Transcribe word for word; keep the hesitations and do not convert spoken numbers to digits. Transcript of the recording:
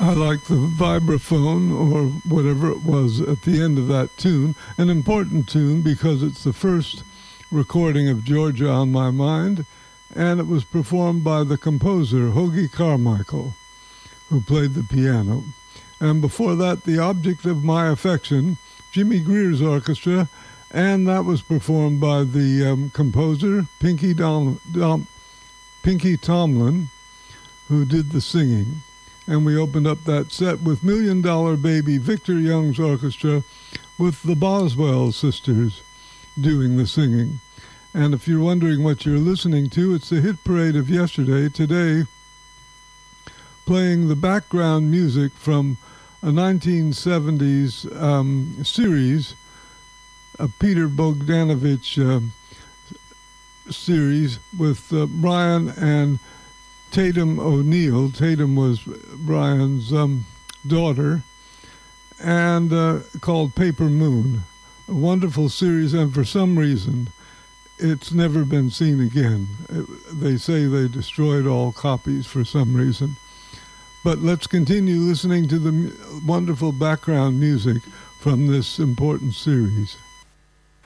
I like the vibraphone, or whatever it was at the end of that tune, an important tune because it's the first recording of Georgia on My Mind, and it was performed by the composer Hoagy Carmichael, who played the piano. And before that, The Object of My Affection, Jimmy Greer's orchestra, and that was performed by the um, composer Pinky, Dom, Dom, Pinky Tomlin, who did the singing. And we opened up that set with Million Dollar Baby, Victor Young's orchestra, with the Boswell sisters doing the singing. And if you're wondering what you're listening to, it's the hit parade of yesterday. Today, playing the background music from a nineteen seventies um, series, a Peter Bogdanovich uh, series with uh, Brian and Tatum O'Neill. Tatum was Brian's um, daughter, and uh, called Paper Moon. A wonderful series, and for some reason, it's never been seen again. It, they say they destroyed all copies for some reason. But let's continue listening to the wonderful background music from this important series.